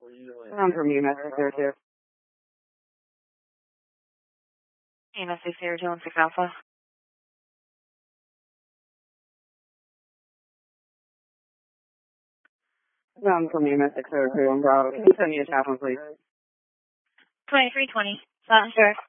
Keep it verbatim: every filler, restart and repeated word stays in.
I'm from U M S six zero two. U M S six zero two one six Alpha. I'm from U M S six zero two one Bravo. Can you send me a chaplain, please? twenty-three twenty. Southern Sheriff.